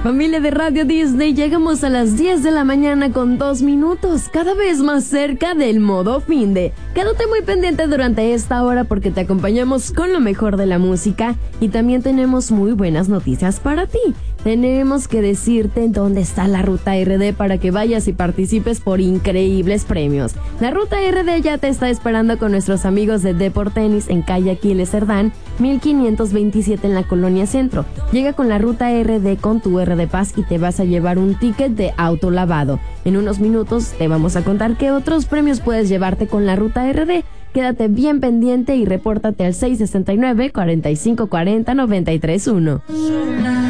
Familia de Radio Disney, llegamos a las 10 de la mañana con 2 minutos, cada vez más cerca del modo finde. Quédate muy pendiente durante esta hora porque te acompañamos con lo mejor de la música y también tenemos muy buenas noticias para ti. Tenemos que decirte dónde está la Ruta RD para que vayas y participes por increíbles premios. La Ruta RD ya te está esperando con nuestros amigos de Deport Tenis en calle Aquiles Cerdán, 1527 en la Colonia Centro. Llega con la Ruta RD con tu RD Paz y te vas a llevar un ticket de auto lavado. En unos minutos te vamos a contar qué otros premios puedes llevarte con la Ruta RD. Quédate bien pendiente y repórtate al 669-4540-931.